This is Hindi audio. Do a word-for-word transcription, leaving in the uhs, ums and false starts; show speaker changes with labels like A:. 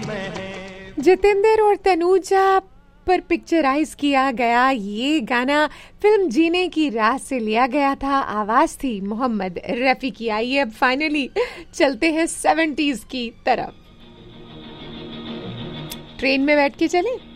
A: जितेंद्र और तनुजा पर पिक्चराइज किया गया ये गाना फिल्म जीने की राह से लिया गया था। आवाज थी मोहम्मद रफी की। आइए अब फाइनली चलते हैं सेवेंटीज की तरफ। ट्रेन में बैठ के चलें।